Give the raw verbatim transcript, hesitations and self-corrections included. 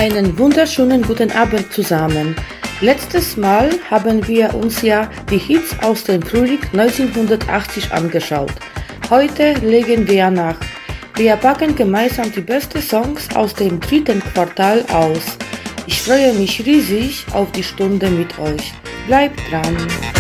Einen wunderschönen guten Abend zusammen. Letztes Mal haben wir uns ja die Hits aus dem Frühling neunzehnhundertachtzig angeschaut. Heute legen wir nach. Wir packen gemeinsam die besten Songs aus dem dritten Quartal aus. Ich freue mich riesig auf die Stunde mit euch. Bleibt dran!